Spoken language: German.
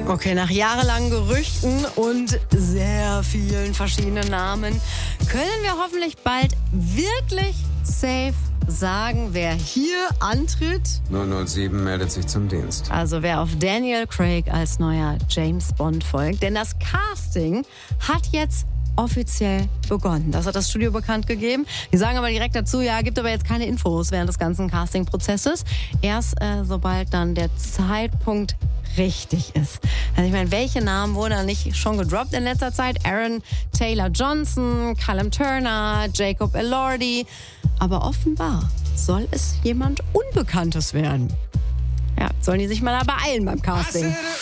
Okay, nach jahrelangen Gerüchten und sehr vielen verschiedenen Namen können wir hoffentlich bald wirklich safe sagen, wer hier antritt. 007 meldet sich zum Dienst. Also wer auf Daniel Craig als neuer James Bond folgt. Denn das Casting hat jetzt offiziell begonnen. Das hat das Studio bekannt gegeben. Die sagen aber direkt dazu, ja, gibt aber jetzt keine Infos während des ganzen Casting-Prozesses. Erst sobald dann der Zeitpunkt richtig ist. Also ich meine, welche Namen wurden da nicht schon gedroppt in letzter Zeit? Aaron Taylor Johnson, Callum Turner, Jacob Elordi. Aber offenbar soll es jemand Unbekanntes werden. Ja, sollen die sich mal da beeilen beim Casting.